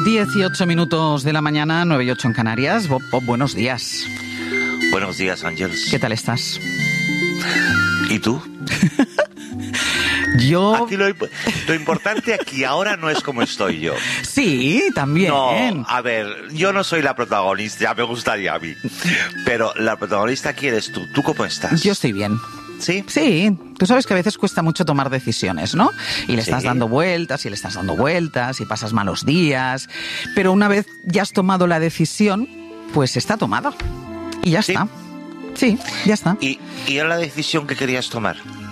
18 minutos de la mañana, 9 y 8 en Canarias. Bob, buenos días. Buenos días, Ángeles. ¿Qué tal estás? ¿Y tú? Yo... Aquí lo importante aquí ahora no es como estoy yo. Sí, también. No, a ver, yo no soy la protagonista, ya me gustaría a mí. Pero la protagonista aquí eres tú. ¿Tú cómo estás? Yo estoy bien. ¿Sí? Sí, tú sabes que a veces cuesta mucho tomar decisiones, ¿no? Y le estás Sí. dando vueltas, y le estás dando vueltas, y pasas malos días. Pero una vez ya has tomado la decisión, pues está tomada. Y ya Sí. está. Sí, ya está. ¿Y era la decisión que querías tomar?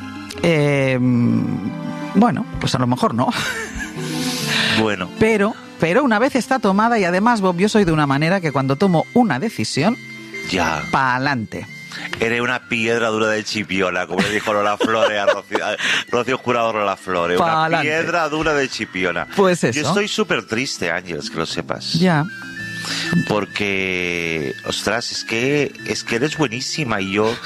Bueno, pues a lo mejor no. Bueno, Pero una vez está tomada, y además, Bob, yo soy de una manera que cuando tomo una decisión, ya. pa'lante. Eres una piedra dura de Chipiona, como le dijo Lola Flores a Rocío Jurado Lola Flores. Una Pa'lante. piedra dura de Chipiona. Pues eso. Yo estoy súper triste, Ángeles, que lo sepas. Ya. Porque, ostras, es que eres buenísima y yo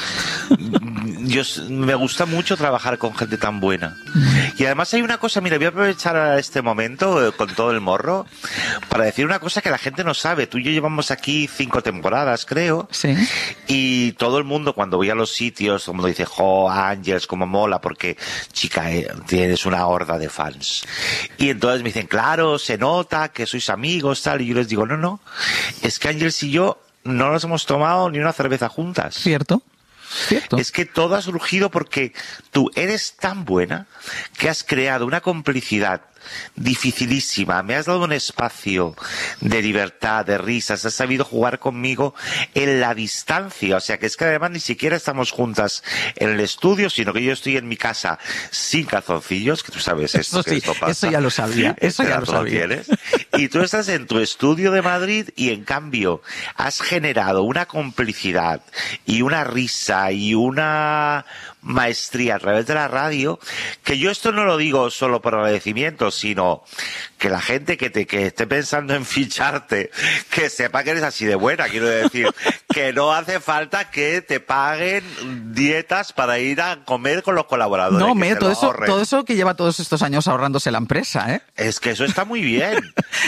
me gusta mucho trabajar con gente tan buena. Y además hay una cosa, mira, voy a aprovechar este momento con todo el morro para decir una cosa que la gente no sabe. Tú y yo llevamos aquí 5 temporadas, creo. Sí. Y todo el mundo, cuando voy a los sitios, todo el mundo dice, jo, Ángeles, cómo mola, porque, chica, tienes una horda de fans. Y entonces me dicen, claro, se nota que sois amigos, tal. Y yo les digo, no, es que Ángeles y yo no nos hemos tomado ni una cerveza juntas. ¿Cierto? ¿Cierto? Es que todo ha surgido porque tú eres tan buena que has creado una complicidad dificilísima, me has dado un espacio de libertad, de risas, has sabido jugar conmigo en la distancia, o sea que es que además ni siquiera estamos juntas en el estudio, sino que yo estoy en mi casa sin calzoncillos, que tú sabes esto, Eso que sí, esto pasa. eso ya lo sabía, eso ya lo sabía. ¿Tienes? Y tú estás en tu estudio de Madrid y en cambio has generado una complicidad y una risa y una maestría a través de la radio, que yo esto no lo digo solo por agradecimiento, sino que la gente que esté pensando en ficharte, que sepa que eres así de buena, quiero decir, que no hace falta que te paguen dietas para ir a comer con los colaboradores. No, que todo eso que lleva todos estos años ahorrándose la empresa, ¿eh? Es que eso está muy bien.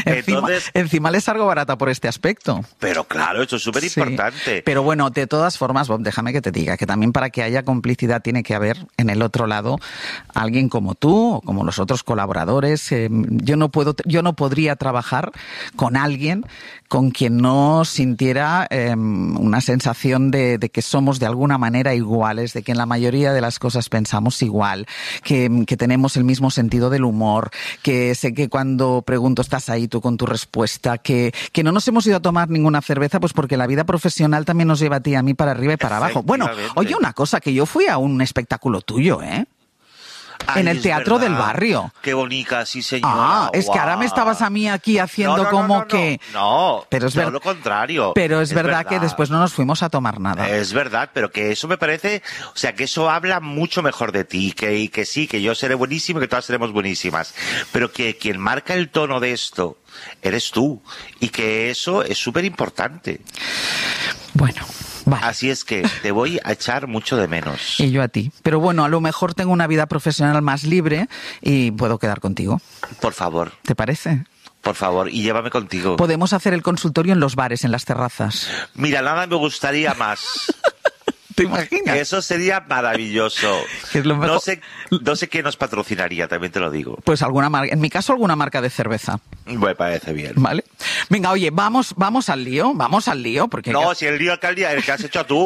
Encima les salgo barata por este aspecto. Pero claro, esto es súper importante. Sí, pero bueno, de todas formas, Bob, déjame que te diga que también para que haya complicidad tiene que haber en el otro lado alguien como tú o como los otros colaboradores. Yo no podría trabajar con alguien con quien no sintiera una sensación de que somos de alguna manera iguales, de que en la mayoría de las cosas pensamos igual, que tenemos el mismo sentido del humor, que sé que cuando pregunto estás ahí tú con tu respuesta, que no nos hemos ido a tomar ninguna cerveza, pues porque la vida profesional también nos lleva a ti y a mí para arriba y para abajo. Bueno, oye, una cosa, que yo fui a un espectáculo tuyo, ¿eh? Ay, en el Teatro del Barrio. Qué bonita, sí, señora. Es que ahora me estabas a mí aquí haciendo que... No, pero es lo contrario. Pero es verdad que después no nos fuimos a tomar nada. Es verdad, pero que eso me parece... O sea, que eso habla mucho mejor de ti, y que sí, que yo seré buenísimo y que todas seremos buenísimas. Pero que quien marca el tono de esto eres tú. Y que eso es súper importante. Bueno... Vale. Así es que te voy a echar mucho de menos. Y yo a ti. Pero bueno, a lo mejor tengo una vida profesional más libre y puedo quedar contigo. Por favor. ¿Te parece? Por favor, y llévame contigo. Podemos hacer el consultorio en los bares, en las terrazas. Mira, nada me gustaría más. ¿Te imaginas? Eso sería maravilloso. Es lo mejor. No sé qué nos patrocinaría, también te lo digo. Pues alguna marca, en mi caso alguna marca de cerveza. Me parece bien. Vale. Venga, oye, vamos al lío, porque... No, si el lío el que has hecho tú,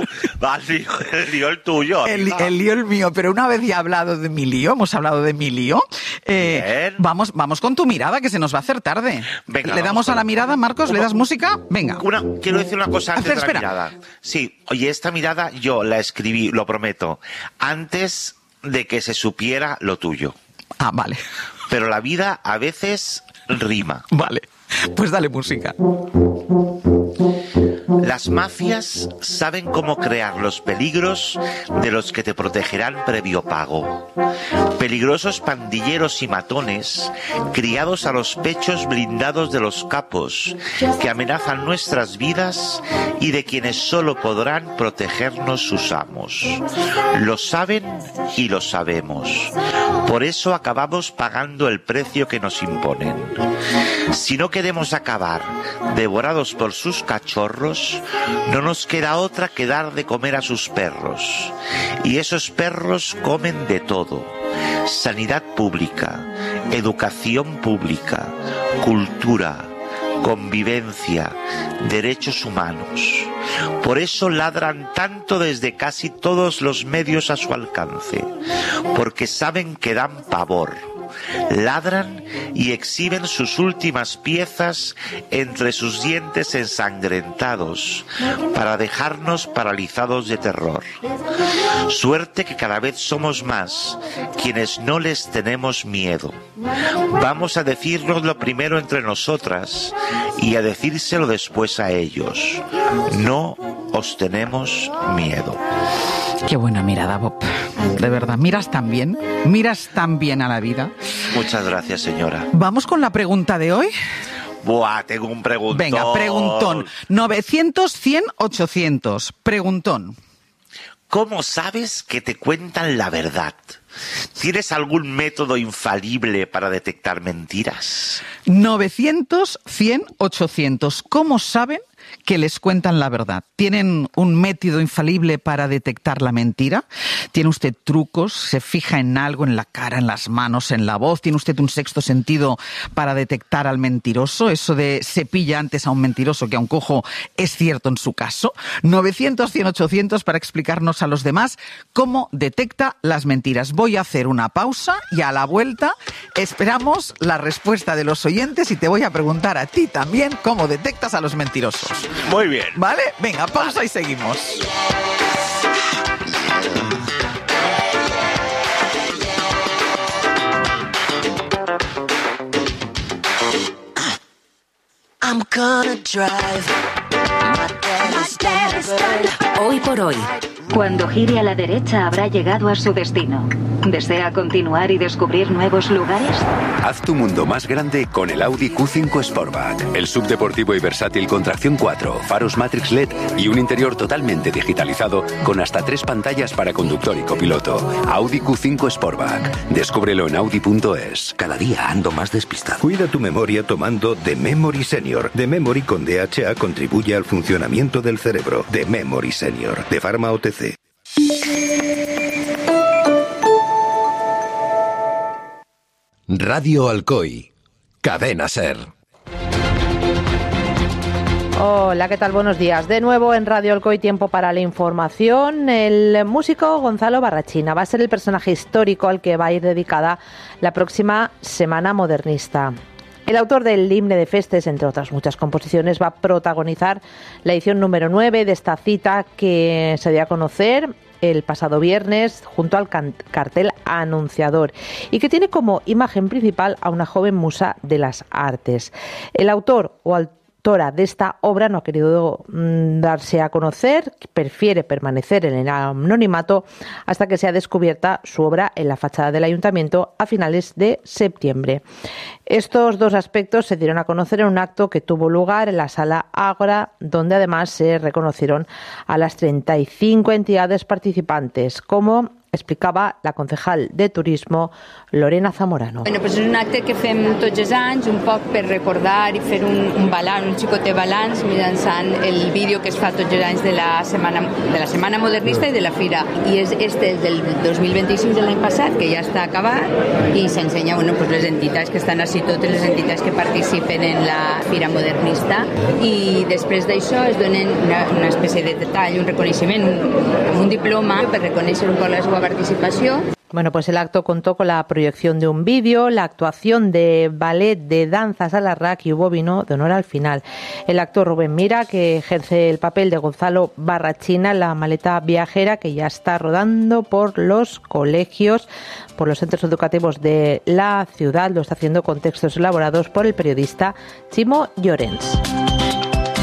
el lío el tuyo. El lío el mío, pero una vez ya hemos hablado de mi lío, vamos con tu mirada, que se nos va a hacer tarde. Venga, ¿Le damos a la mirada, Marcos? ¿Le das música? Venga. Quiero decir una cosa antes de la Espera. mirada. Sí, oye, esta mirada yo la escribí, lo prometo, antes de que se supiera lo tuyo. Ah, vale. Pero la vida a veces rima. Vale, pues dale música. Las mafias saben cómo crear los peligros de los que te protegerán previo pago. Peligrosos pandilleros y matones, criados a los pechos blindados de los capos, que amenazan nuestras vidas y de quienes solo podrán protegernos sus amos. Lo saben y lo sabemos. Por eso acabamos pagando el precio que nos imponen. Si no queremos acabar devorados por sus cachorros, no nos queda otra que dar de comer a sus perros. Y esos perros comen de todo: sanidad pública, educación pública, cultura, convivencia, derechos humanos. Por eso ladran tanto desde casi todos los medios a su alcance, porque saben que dan pavor. Ladran y exhiben sus últimas piezas entre sus dientes ensangrentados para dejarnos paralizados de terror. Suerte que cada vez somos más quienes no les tenemos miedo. Vamos a decírnoslo primero entre nosotras y a decírselo después a ellos. No os tenemos miedo. Qué buena mirada, Bob. De verdad, miras tan bien a la vida. Muchas gracias, señora. ¿Vamos con la pregunta de hoy? Buah, tengo un preguntón. Venga, preguntón. 900, 100, 800. Preguntón. ¿Cómo sabes que te cuentan la verdad? ¿Tienes algún método infalible para detectar mentiras? 900, 100, 800. ¿Cómo saben que les cuentan la verdad? ¿Tienen un método infalible para detectar la mentira? ¿Tiene usted trucos? ¿Se fija en algo, en la cara, en las manos, en la voz? ¿Tiene usted un sexto sentido para detectar al mentiroso? Eso de se pilla antes a un mentiroso que a un cojo es cierto en su caso. 900, 100, 800 para explicarnos a los demás cómo detecta las mentiras. Voy a hacer una pausa y a la vuelta esperamos la respuesta de los oyentes y te voy a preguntar a ti también cómo detectas a los mentirosos. Muy bien. ¿Vale? Venga, pausa y seguimos. I'm gonna drive. Hoy por hoy. Cuando gire a la derecha habrá llegado a su destino. ¿Desea continuar y descubrir nuevos lugares? Haz tu mundo más grande con el Audi Q5 Sportback. El subdeportivo y versátil con tracción 4, faros Matrix LED y un interior totalmente digitalizado con hasta 3 pantallas para conductor y copiloto. Audi Q5 Sportback. Descúbrelo en audi.es. Cada día ando más despistado. Cuida tu memoria tomando The Memory Senior. The Memory con DHA contribuye al funcionamiento del cerebro. The Memory Senior. De Pharma OTC. Radio Alcoy, Cadena Ser. Hola, ¿qué tal? Buenos días. De nuevo en Radio Alcoy, tiempo para la información. El músico Gonzalo Barrachina va a ser el personaje histórico al que va a ir dedicada la próxima Semana Modernista. El autor del Himne de Festes, entre otras muchas composiciones, va a protagonizar la edición número 9 de esta cita que se dio a conocer el pasado viernes junto al cartel anunciador y que tiene como imagen principal a una joven musa de las artes. El autor o autora de esta obra no ha querido darse a conocer, prefiere permanecer en el anonimato hasta que sea descubierta su obra en la fachada del ayuntamiento a finales de septiembre. Estos dos aspectos se dieron a conocer en un acto que tuvo lugar en la Sala Ágora, donde además se reconocieron a las 35 entidades participantes, como explicava la concejal de Turismo, Lorena Zamorano. Bueno, pues és un acte que fem tots els anys, un poc per recordar i fer un balanç, un xicotet balanç, mitjançant el vídeo que es fa tots els anys de la Setmana Modernista i de la Fira. I este és del 2025 de l'any passat, que ja està acabat, i s'ensenya pues les entitats que estan així, totes les entitats que participen en la Fira Modernista, i després d'això es donen una espècie de detall, un reconeixement, un diploma per reconèixer un poc la seva participación. Bueno, pues el acto contó con la proyección de un vídeo, la actuación de ballet de danzas a la RAC y hubo vino de honor al final. El actor Rubén Mira, que ejerce el papel de Gonzalo Barrachina, la maleta viajera que ya está rodando por los colegios, por los centros educativos de la ciudad, lo está haciendo con textos elaborados por el periodista Chimo Llorens.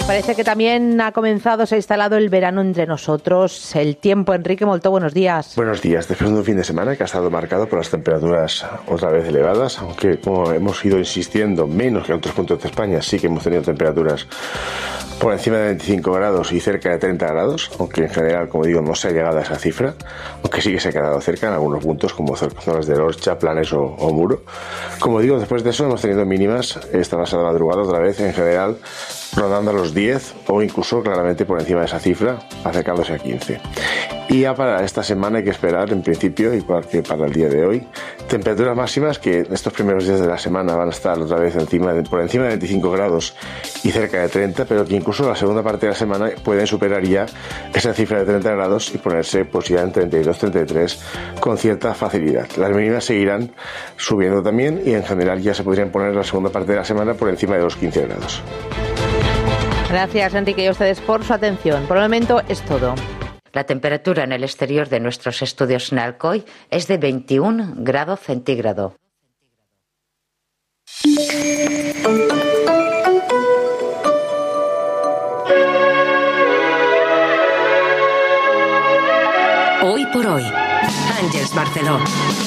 Parece que también ha comenzado, se ha instalado el verano entre nosotros. El tiempo, Enrique Moltó, buenos días. Buenos días. Después de un fin de semana que ha estado marcado por las temperaturas otra vez elevadas, aunque como hemos ido insistiendo, menos que en otros puntos de España, sí que hemos tenido temperaturas por encima de 25 grados y cerca de 30 grados, aunque en general, como digo, no se ha llegado a esa cifra, aunque sí que se ha quedado cerca en algunos puntos, como zonas de Orcha, Planes o Muro. Como digo, después de eso hemos tenido mínimas esta pasada madrugada otra vez, en general, rondando a los 10 o incluso claramente por encima de esa cifra, acercándose a 15. Y ya para esta semana hay que esperar, en principio, igual que para el día de hoy, temperaturas máximas que estos primeros días de la semana van a estar otra vez por encima de 25 grados y cerca de 30, pero que incluso la segunda parte de la semana pueden superar ya esa cifra de 30 grados y ponerse pues ya en 32, 33 con cierta facilidad. Las mínimas seguirán subiendo también y en general ya se podrían poner la segunda parte de la semana por encima de los 15 grados. Gracias, Enrique, y a ustedes por su atención. Por el momento es todo. La temperatura en el exterior de nuestros estudios en Alcoy es de 21 grados centígrados. Hoy por hoy, Ángeles Barceló.